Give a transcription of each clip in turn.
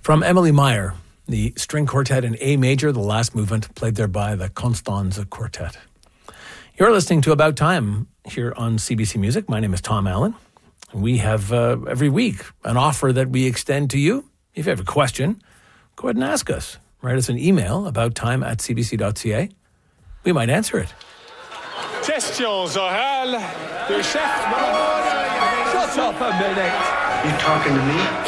From Emily Meyer, the string quartet in A major, the last movement, played there by the Constanze Quartet. You're listening to About Time here on CBC Music. My name is Tom Allen. We have every week an offer that we extend to you. If you have a question, go ahead and ask us. Write us an email, abouttime@cbc.ca. We might answer it. Questions orales de chef. Shut up a minute. You talking to me?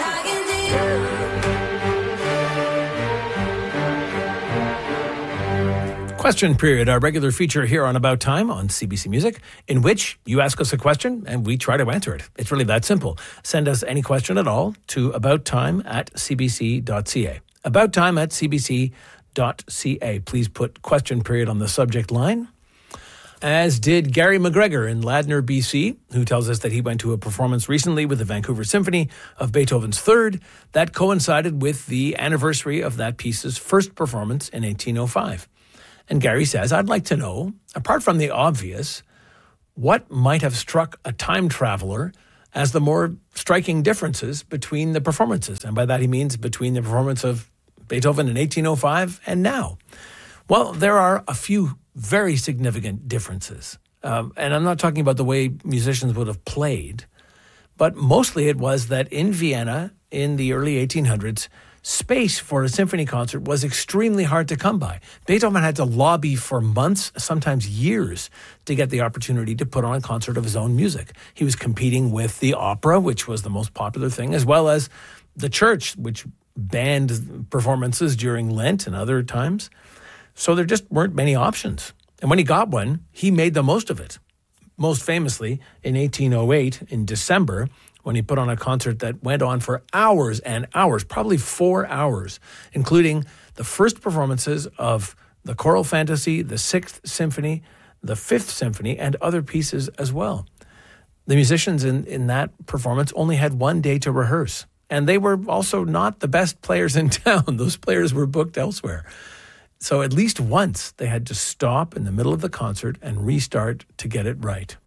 Question period, our regular feature here on About Time on CBC Music, in which you ask us a question and we try to answer it. It's really that simple. Send us any question at all to abouttime@cbc.ca. Abouttime@cbc.ca. Please put question period on the subject line. As did Gary McGregor in Ladner, BC, who tells us that he went to a performance recently with the Vancouver Symphony of Beethoven's Third that coincided with the anniversary of that piece's first performance in 1805. And Gary says, I'd like to know, apart from the obvious, what might have struck a time traveler as the more striking differences between the performances. And by that he means between the performance of Beethoven in 1805 and now. Well, there are a few very significant differences. And I'm not talking about the way musicians would have played, but mostly it was that in Vienna in the early 1800s, space for a symphony concert was extremely hard to come by. Beethoven had to lobby for months, sometimes years, to get the opportunity to put on a concert of his own music. He was competing with the opera, which was the most popular thing, as well as the church, which banned performances during Lent and other times. So there just weren't many options. And when he got one, he made the most of it. Most famously, in 1808, in December, when he put on a concert that went on for hours and hours, probably 4 hours, including the first performances of the Choral Fantasy, the Sixth Symphony, the Fifth Symphony, and other pieces as well. The musicians in that performance only had 1 day to rehearse, and they were also not the best players in town. Those players were booked elsewhere. So at least once they had to stop in the middle of the concert and restart to get it right.